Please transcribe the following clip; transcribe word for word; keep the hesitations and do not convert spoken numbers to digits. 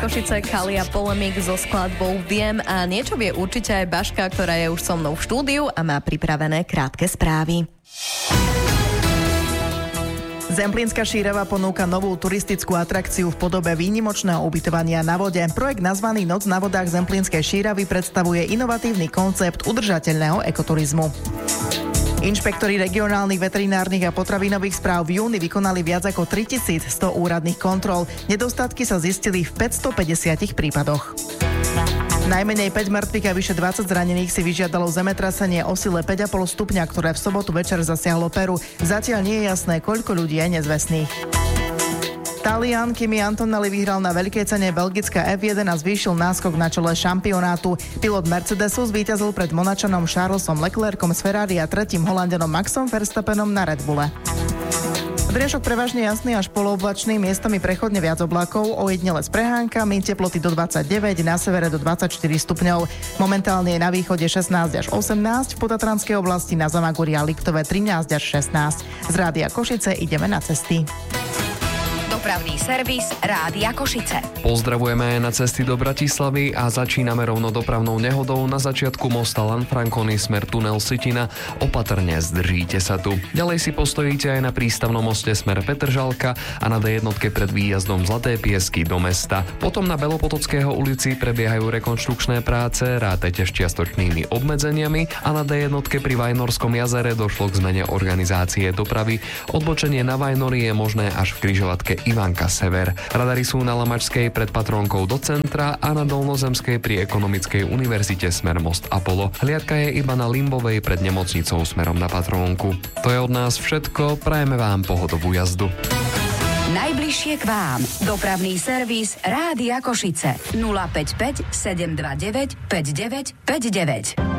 Košice, Kalia Polemik so skladbou Viem a niečo vie určite aj Baška, ktorá je už so mnou v štúdiu a má pripravené krátke správy. Zemplínska Šírava ponúka novú turistickú atrakciu v podobe výnimočného ubytovania na vode. Projekt nazvaný Noc na vodách Zemplínskej Šíravy predstavuje inovatívny koncept udržateľného ekoturizmu. Inšpektori regionálnych veterinárnych a potravinových správ v júni vykonali viac ako tritisícsto úradných kontrol. Nedostatky sa zistili v päťstopäťdesiat prípadoch. Najmenej päť mŕtvych a vyše dvadsať zranených si vyžiadalo zemetrasenie o sile päť a pol stupňa, ktoré v sobotu večer zasiahlo Peru. Zatiaľ nie je jasné, koľko ľudí je nezvestných. Talian Kimi Antonelli vyhral na veľkej cene Belgická ef jeden a zvýšil náskok na čele šampionátu. Pilot Mercedesu zvíťazil pred Monačanom Charlesom Leclercom z Ferrari a tretím Holanďanom Maxom Verstappenom na Red Bulle. Dnešok prevažne jasný až polooblačný, miestami prechodne viac oblakov, ojedinele s prehánkami, teploty do dvadsaťdeväť, na severe do dvadsaťštyri stupňov. Momentálne je na východe šestnásť až osemnásť, v Potatranskej oblasti na Zamagúri a Liptove trinásť až šestnásť. Z Rádia Košice ideme na cesty. Dopravný servis Rádia Košice. Pozdravujeme aj na cesty do Bratislavy a začíname rovno dopravnou nehodou na začiatku mosta Lanfranconi smer tunel Sitina. Opatrne zdržíte sa tu. Ďalej si postojíte aj na prístavnom moste smer Petržalka a na dé jednotke pred výjazdom Zlaté Piesky do mesta. Potom na Belopotockého ulici prebiehajú rekonštrukčné práce, rátajte s čiastočnými obmedzeniami a na dé jednotke pri Vajnorskom jazere došlo k zmene organizácie dopravy. Odbočenie na Vajnori je možné až v križovatke Ivanka Sever. Radary sú na Lamačskej pred Patrónkou do centra a na Dolnozemskej pri Ekonomickej univerzite smer Most Apollo. Hliadka je iba na Limbovej pred nemocnicou smerom na Patrónku. To je od nás všetko, prajeme vám pohodovú jazdu. Najbližšie k vám. Dopravný servis Rádia Košice. nula päť päť sedem dva deväť päť deväť päť deväť.